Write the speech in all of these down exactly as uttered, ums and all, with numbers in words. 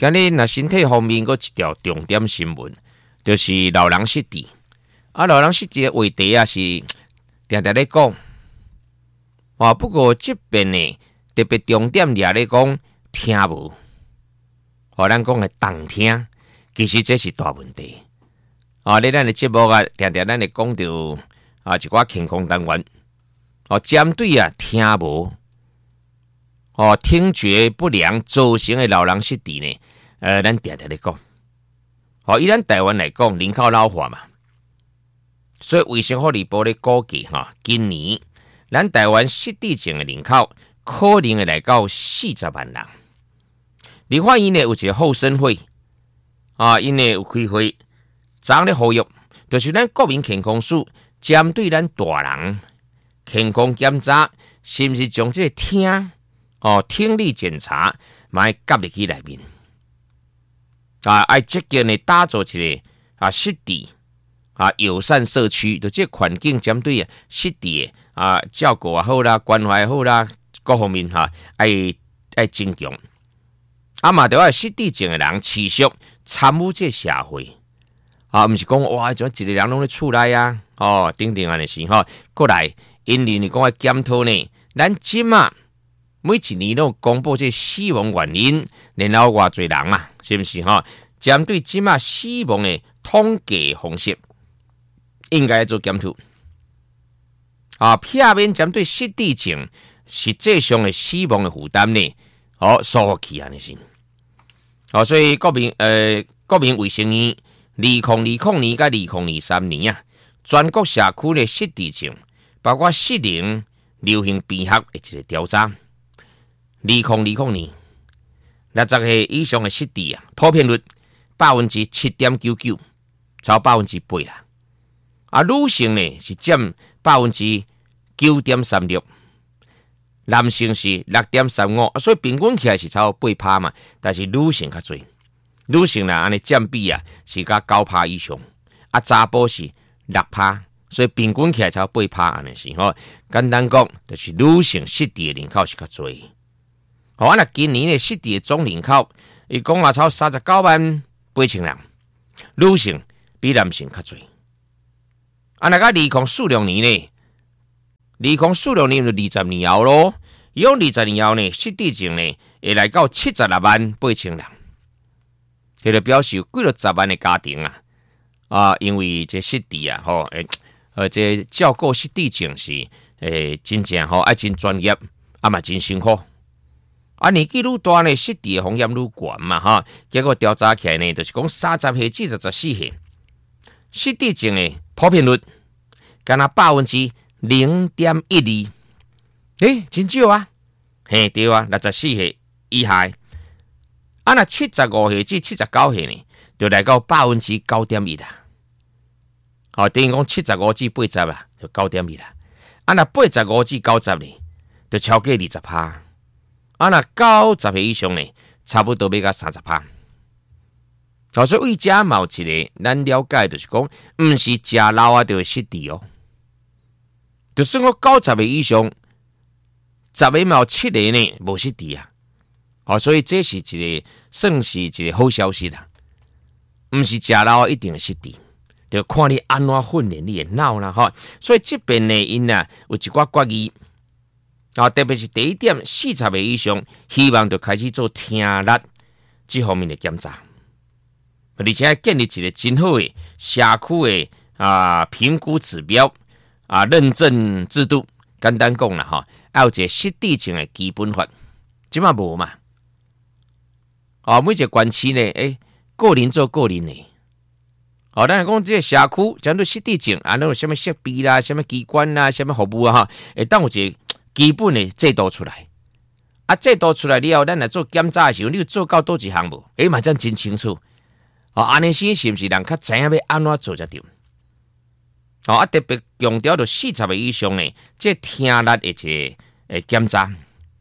今日那身体方面，个一条重点新闻，就是老人失智。啊，老人失智的话题啊，是常常咧讲。啊，不过这边呢，特别重点也咧讲听无，互咱讲的动听，其实这是大问题。啊，咧咱的节目啊，常常咱咧讲到啊一寡健康单元，哦，针对啊听无。哦，听觉不良造成的老人失智呢？呃，咱常常咧讲，哦，以咱台湾来讲，人口老化嘛，所以卫生福利部咧估计哈，今年咱台湾失智症的人口可能会来到四十万人。立法院呢有一个后生会啊，因为有开会，昨咧呼吁，就是咱国民健康署针对咱大人健康检查，是不是将这个听？哦，听力检查，买夹入去内面啊，爱积极的打造一个啊失智啊友善社区，就这环境针对啊失智的啊照顾也好啦，关怀也好啦，各方面哈、啊，爱爱增强。啊嘛，就要失智症的人持续参与这社会啊，唔是讲哇，就一个人拢咧厝内啊，哦，等等安尼是吼，过来，因为你讲要检讨呢，咱即嘛。每一年都公布这死亡原因，然后偌侪人嘛，是不是哈？针对即马死亡的统计方式，应该做检讨。啊，片面针对失智症实际上的死亡的负担呢，哦，疏去安尼先。哦，所以国民呃国民卫生院二零二零年甲二零二三年啊，全国社区的失智症，包括适龄流行病学的一个调查。二零二零年，六十岁以上的失智啊，普遍率百分之七点九九，超百分之八啦。啊，女性呢是占百分之九点三六，男性是六点三五，所以平均起来是超八趴嘛。但是女性较侪，女性呢安尼占比啊是甲九趴以上，啊查甫是六趴，所以平均起来超八趴安尼是吼。简单讲，就是女性失智的人口是较侪。好啊！那今年的失智总人口，伊讲啊，超三十九万八千人，女性比男性较侪。啊，那个二零四六年呢，二零四六年就二十年后咯。伊讲二十年后呢，失智症呢会来到七十六万八千人，迄就表示有几落十万的家庭啊啊，因为这失智啊，吼，诶，呃，这照顾失智症是诶真正吼爱真专业，啊嘛真辛苦。啊，年纪愈大呢，失智的风险愈悬嘛，哈。结果调查起来呢，就是讲三十岁至十四岁，失智症的普遍率，敢若百分之零点一二，诶，真少啊。嘿，对啊，六十四岁以下，啊，那七十五岁至七十九岁呢，就来到百分之九点一啦。哦，等于讲七十五至八十啦，就九点一啦。啊，那八十五至九十呢，就超过二十趴。啊，那九十岁以上呢，差不多要到三十趴。哦，所以为遮嘛有一个咱了解，就是讲，毋是食老啊就会失智哦。就算我九十岁以上，十个嘛有七个呢无失智啊。哦，所以这是一个算是一个好消息啦。毋是食老啊一定会失智，就看你安怎训练你的脑啦，吼。所以这边呢，因啊有一寡决议。啊，特别是第一点，四十岁以上，希望就开始做听力这方面的检查，而且建立一个真好的社区的啊评估指标啊认证制度。简单讲啦，哈，要有一个失智症的基本法，即嘛无嘛。啊，每一个县市呢，诶，个人做个人的。哦，咱讲这个社区针对失智症啊，那有什么设备啦、什么机关啦、什么服务啊，哈，会当有一个基本的制度出来，啊，制度出来了后，咱来做检查的时候，你有做到多一项无？诶，嘛真真清楚。哦，安尼先是毋是人较知影要安怎做才对？哦，啊，特别强调到四十岁以上呢，这听力的一个诶检查。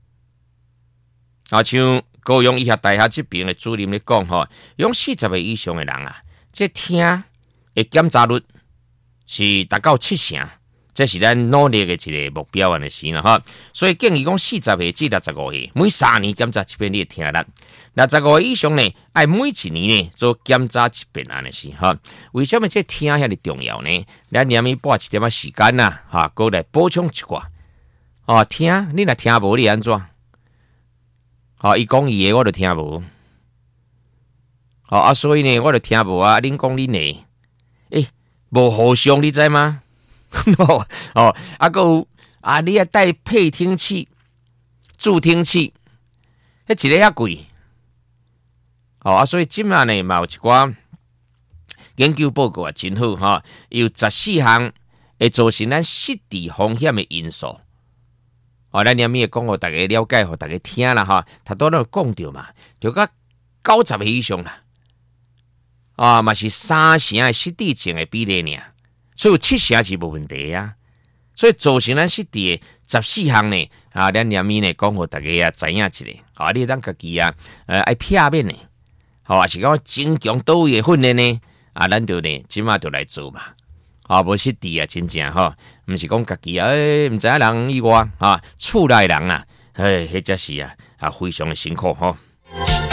啊，像高雄医学大学这边的主任咧讲吼，用四十岁以上的人啊，这听的检查率是达到七成。 这是咱努力的一个目标安尼是啦哈。所以建议讲四十岁至六十五岁，每三年检查一遍你的听力。六十五岁以上呢，爱每一年呢做检查一遍安尼是哈。为什么这听遐尼重要呢？咱连咪拨一点仔时间呐，哈，过来补充一寡。哦，听你若听无你安怎？哦，伊讲伊的我就听无。哦啊，所以呢，我就听无啊。恁讲恁的，诶、欸，无互相，你知吗？哦，啊，个有啊，你要带配听器、助听器，迄一个遐贵。哦啊，所以即马呢，嘛有一寡研究报告啊，真好哈，有十四项会造成咱失智风险的因素。哦，咱连咪讲互大家了解，互大家听啦哈。他都都讲着嘛，就甲九十岁以上啦。啊，嘛是三成的失智症的比例呢，所以有七成是无问题啊。所以造成咱失智的十四项呢，啊，咱连咪呢讲互大家啊知影一下，啊，你当家己啊，呃，爱片面呢，好、啊，是讲增强倒位的训练呢，啊，咱就呢即马就来做嘛，啊，无失智啊，真正吼，毋是讲家己啊，诶，毋知影人以外啊，厝内人啊，诶，迄则是啊，啊，非常的辛苦吼。